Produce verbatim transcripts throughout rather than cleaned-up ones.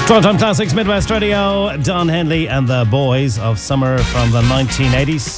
Time Classics, Midwest Radio, Don Henley and the Boys of Summer from the nineteen eighties.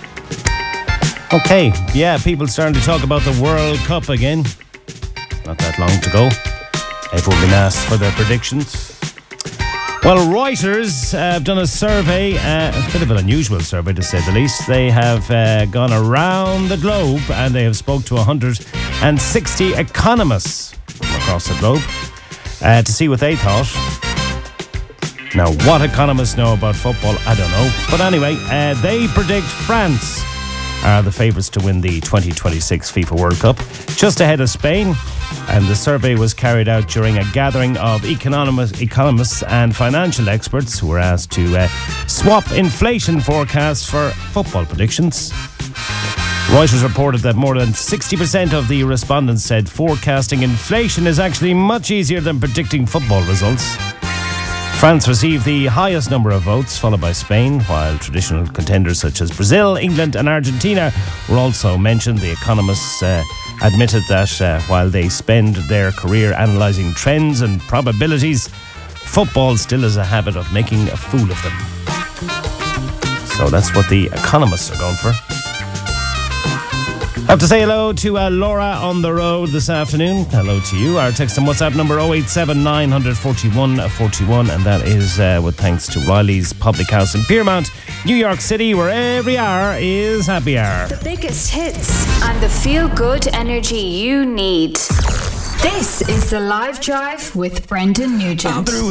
Okay, yeah, people starting to talk about the World Cup again. Not that long to go. Everyone been asked for their predictions. Well, Reuters uh, have done a survey, uh, a bit of an unusual survey to say the least. They have uh, gone around the globe and they have spoke to one hundred sixty economists from across the globe uh, to see what they thought. Now, what economists know about football, I don't know. But anyway, uh, they predict France are the favourites to win the twenty twenty-six FIFA World Cup, just ahead of Spain. And the survey was carried out during a gathering of economists, economists and financial experts who were asked to uh, swap inflation forecasts for football predictions. Reuters reported that more than sixty percent of the respondents said forecasting inflation is actually much easier than predicting football results. France received the highest number of votes, followed by Spain, while traditional contenders such as Brazil, England and Argentina were also mentioned. The economists uh, admitted that uh, while they spend their career analysing trends and probabilities, football still has a habit of making a fool of them. So that's what the economists are going for. I have to say hello to uh, Laura on the road this afternoon. Hello to you. Our text and WhatsApp number oh eight seven nine four one four one, and that is uh, with thanks to Riley's Public House in Piermont, New York City, where every hour is happy hour. The biggest hits and the feel-good energy you need. This is the Live Drive with Brendan Nugent.